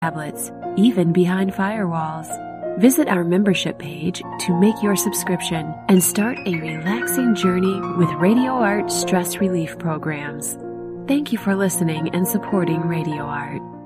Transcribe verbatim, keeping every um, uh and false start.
tablets, even behind firewalls. Visit our membership page to make your subscription and start a relaxing journey with RadioArt stress relief programs. Thank you for listening and supporting RadioArt.